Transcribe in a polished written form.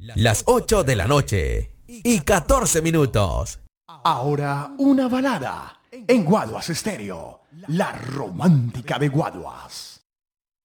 Las 8 de la noche y 14 minutos. Ahora una balada en Guaduas Estéreo, la romántica de Guaduas.